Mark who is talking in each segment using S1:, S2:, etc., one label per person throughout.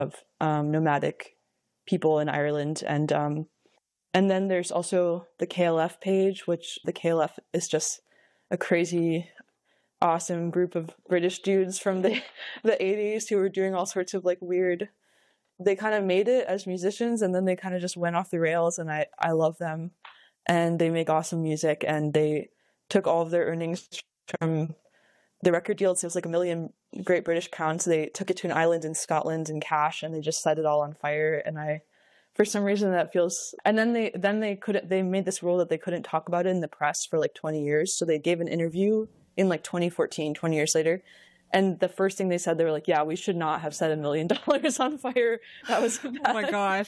S1: nomadic people in Ireland. And then there's also the KLF page, which the KLF is just a crazy, awesome group of British dudes from the 80s who were doing all sorts of like weird, they kind of made it as musicians and then they kind of just went off the rails, and I love them. And they make awesome music, and they took all of their earnings from the record deals. It was like 1 million Great British pounds. They took it to an island in Scotland in cash, and they just set it all on fire. And for some reason that feels, and then they made this rule that they couldn't talk about it in the press for like 20 years. So they gave an interview in like 2014, 20 years later. And the first thing they said, they were like, yeah, we should not have set $1 million on fire. That was bad.
S2: Oh my gosh.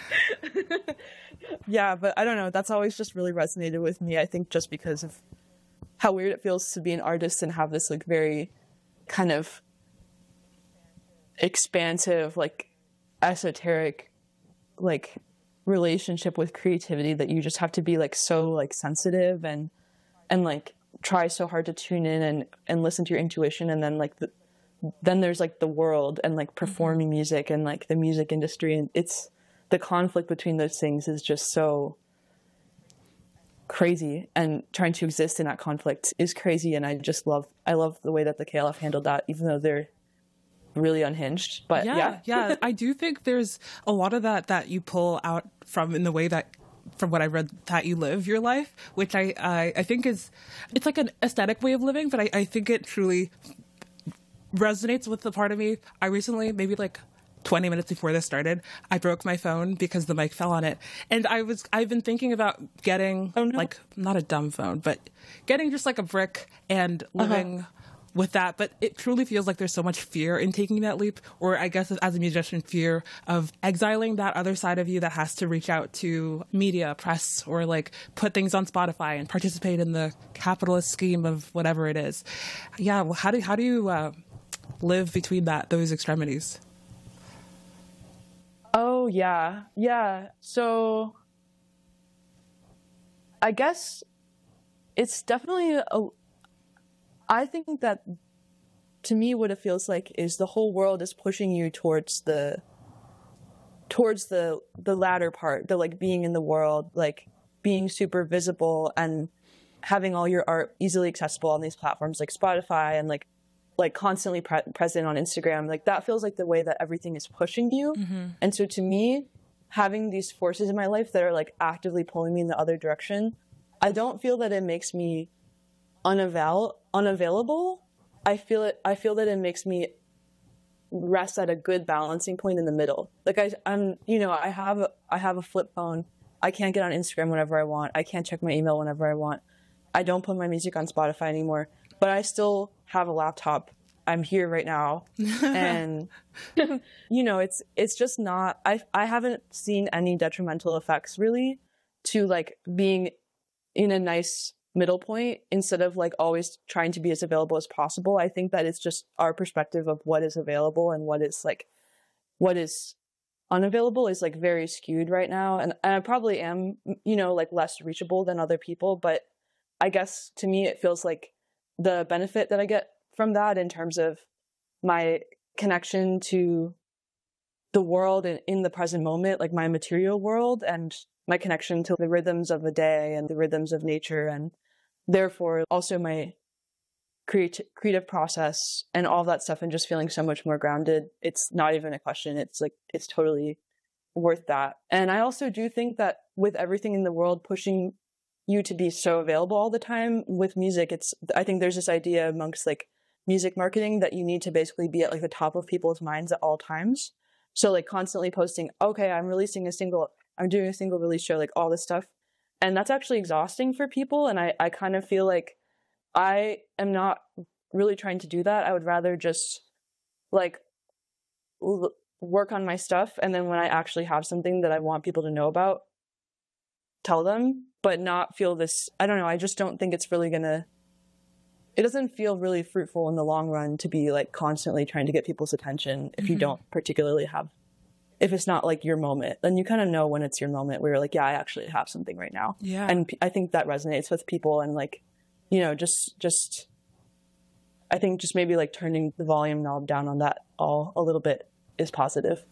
S1: Yeah, but I don't know. That's always just really resonated with me. I think just because of how weird it feels to be an artist and have this like very kind of expansive, like esoteric, like relationship with creativity that you just have to be like so like sensitive and like try so hard to tune in and listen to your intuition. And then like then there's like the world and like performing music and like the music industry, and it's the conflict between those things is just so crazy, and trying to exist in that conflict is crazy. And I love the way that the KLF handled that, even though they're really unhinged. But
S2: yeah, I do think there's a lot of that you pull out from in the way that, from what I read, that you live your life, which I think it's like an aesthetic way of living, but I think it truly resonates with the part of me. I recently, maybe like 20 minutes before this started, I broke my phone because the mic fell on it. And I've been thinking about getting like, not a dumb phone, but getting just like a brick and living with that. But it truly feels like there's so much fear in taking that leap, or I guess as a musician, fear of exiling that other side of you that has to reach out to media, press, or like put things on Spotify and participate in the capitalist scheme of whatever it is. Yeah. Well, how do you live between those extremities?
S1: Oh, yeah. Yeah. So I guess it's definitely I think that to me what it feels like is the whole world is pushing you towards the latter part, the like being in the world, like being super visible and having all your art easily accessible on these platforms like Spotify and like constantly present on Instagram. Like that feels like the way that everything is pushing you. Mm-hmm. And so to me, having these forces in my life that are like actively pulling me in the other direction, I don't feel that it makes me unavailable. I feel that it makes me rest at a good balancing point in the middle. Like I'm, I have a flip phone. I can't get on Instagram whenever I want. I can't check my email whenever I want. I don't put my music on Spotify anymore, but I still have a laptop. I'm here right now. And, it's just not, I haven't seen any detrimental effects really to like being in a nice middle point instead of like always trying to be as available as possible. I think that it's just our perspective of what is available and what is unavailable is like very skewed right now. And I probably am, like less reachable than other people, but I guess to me, it feels like the benefit that I get from that in terms of my connection to the world and in the present moment, like my material world, and my connection to the rhythms of the day and the rhythms of nature, and therefore also my creative process and all that stuff, and just feeling so much more grounded. It's not even a question. It's like, it's totally worth that. And I also do think that with everything in the world pushing you to be so available all the time with music, I think there's this idea amongst like music marketing that you need to basically be at like the top of people's minds at all times. So like constantly posting, okay, I'm releasing a single, I'm doing a single release show, like all this stuff. And that's actually exhausting for people. And I kind of feel like I am not really trying to do that. I would rather just like work on my stuff. And then when I actually have something that I want people to know about, tell them, but not feel this, I don't know, I just don't think it's really it doesn't feel really fruitful in the long run to be like constantly trying to get people's attention if you don't particularly have, if it's not like your moment. Then you kind of know when it's your moment where you're like, yeah, I actually have something right now.
S2: Yeah.
S1: And I think that resonates with people, and like, just I think just maybe like turning the volume knob down on that a little bit is positive.